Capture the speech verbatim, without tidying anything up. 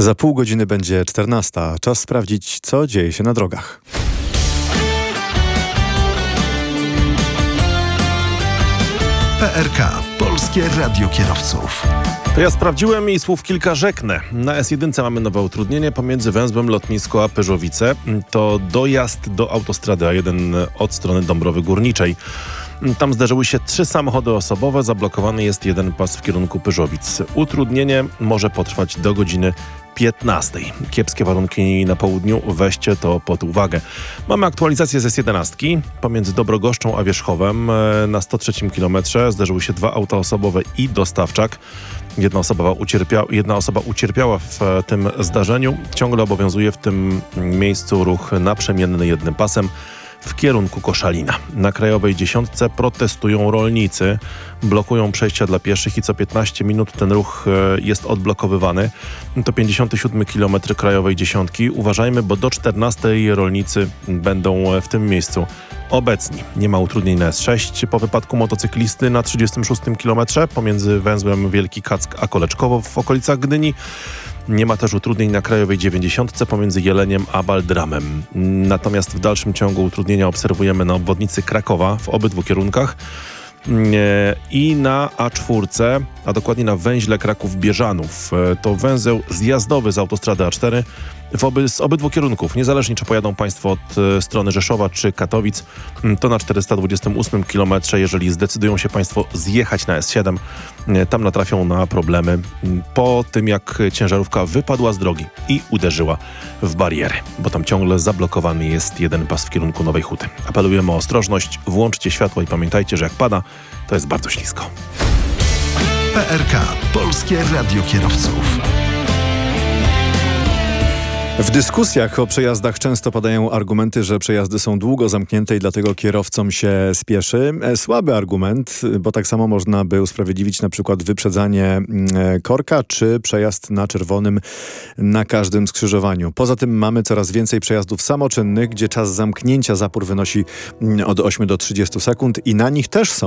Za pół godziny będzie czternasta. Czas sprawdzić, co dzieje się na drogach. P R K. Polskie Radio Kierowców. To ja sprawdziłem i słów kilka rzeknę. Na S jeden mamy nowe utrudnienie pomiędzy węzłem Lotnisko a Pyrzowice. To dojazd do autostrady A jeden od strony Dąbrowy Górniczej. Tam zdarzyły się trzy samochody osobowe, zablokowany jest jeden pas w kierunku Pyrzowic. Utrudnienie może potrwać do godziny piętnastej. Kiepskie warunki na południu, weźcie to pod uwagę. Mamy aktualizację z S jedenaście. Pomiędzy Dobrogoszczą a Wierzchowem na sto trzecim kilometrze zdarzyły się dwa auta osobowe i dostawczak. Jedna osoba, ucierpia, jedna osoba ucierpiała w tym zdarzeniu. Ciągle obowiązuje w tym miejscu ruch naprzemienny jednym pasem w kierunku Koszalina. Na Krajowej Dziesiątce protestują rolnicy, blokują przejścia dla pieszych i co piętnaście minut ten ruch jest odblokowywany. To pięćdziesiąty siódmy kilometr Krajowej Dziesiątki. Uważajmy, bo do czternastej rolnicy będą w tym miejscu obecni. Nie ma utrudnień na S sześć po wypadku motocyklisty na trzydziestym szóstym kilometrze pomiędzy węzłem Wielki Kack a Koleczkowo w okolicach Gdyni. Nie ma też utrudnień na Krajowej dziewięćdziesiątce pomiędzy Jeleniem a Baldramem. Natomiast w dalszym ciągu utrudnienia obserwujemy na obwodnicy Krakowa w obydwu kierunkach i na A cztery, a dokładnie na węźle Kraków-Bieżanów. To węzeł zjazdowy z autostrady A cztery w oby, z obydwu kierunków. Niezależnie, czy pojadą Państwo od strony Rzeszowa czy Katowic, to na czterysta dwudziestym ósmym kilometrze, jeżeli zdecydują się Państwo zjechać na S siedem, tam natrafią na problemy po tym, jak ciężarówka wypadła z drogi i uderzyła w bariery, bo tam ciągle zablokowany jest jeden pas w kierunku Nowej Huty. Apelujemy o ostrożność, włączcie światło i pamiętajcie, że jak pada, to jest bardzo ślisko. P R K. Polskie Radio Kierowców. W dyskusjach o przejazdach często padają argumenty, że przejazdy są długo zamknięte i dlatego kierowcom się spieszy. Słaby argument, bo tak samo można by usprawiedliwić na przykład wyprzedzanie korka czy przejazd na czerwonym na każdym skrzyżowaniu. Poza tym mamy coraz więcej przejazdów samoczynnych, gdzie czas zamknięcia zapór wynosi od ośmiu do trzydziestu sekund i na nich też są